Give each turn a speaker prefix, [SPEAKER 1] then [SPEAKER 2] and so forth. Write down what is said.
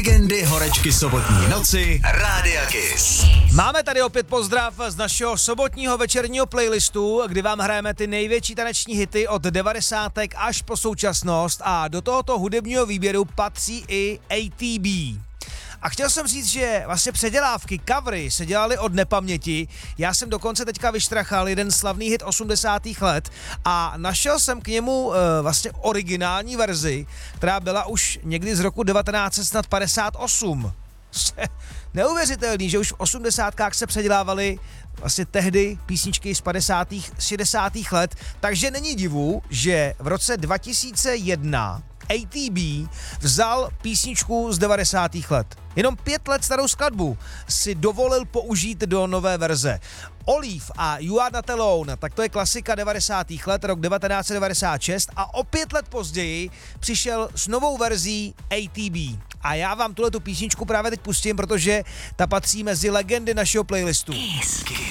[SPEAKER 1] Legendy horečky sobotní noci Rádia Kiss.
[SPEAKER 2] Máme tady opět pozdrav z našeho sobotního večerního playlistu, kdy vám hrajeme ty největší taneční hity od 90. až po současnost a do tohoto hudebního výběru patří i ATB. A chtěl jsem říct, že vlastně předělávky, covery se dělaly od nepaměti. Já jsem dokonce teďka vyštrachal jeden slavný hit 80. let a našel jsem k němu vlastně originální verzi, která byla už někdy z roku 1958. Neuvěřitelný, že už v 80kách se předělávaly vlastně tehdy písničky z 50. 60. let, takže není divu, že v roce 2001 ATB vzal písničku z 90. let. Jenom 5 let starou skladbu si dovolil použít do nové verze. Olive a You Are Not Alone, tak to je klasika 90. let, rok 1996 a o 5 let později přišel s novou verzí ATB. A já vám tuhletu písničku právě teď pustím, protože ta patří mezi legendy našeho playlistu.
[SPEAKER 1] Kiss.